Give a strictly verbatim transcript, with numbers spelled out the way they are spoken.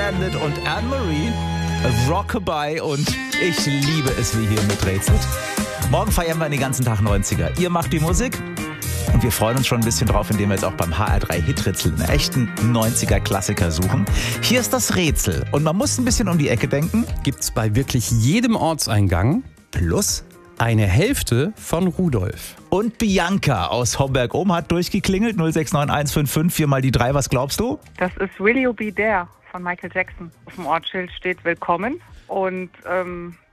Bandit und Anne-Marie, Rockabye und ich liebe es, wie hier miträtselt. Morgen feiern wir den ganzen Tag neunziger. Ihr macht die Musik und wir freuen uns schon ein bisschen drauf, indem wir jetzt auch beim H R drei Hiträtsel einen echten neunziger-Klassiker suchen. Hier ist das Rätsel und man muss ein bisschen um die Ecke denken. Gibt's bei wirklich jedem Ortseingang Plus eine Hälfte von Rudolf. und Bianca aus Homberg-Ohm hat durchgeklingelt. null sechs neun eins fünf fünf vier mal die drei. Was glaubst du? Das ist Will You Be There von Michael Jackson. Auf dem Ortsschild steht Willkommen und ähm,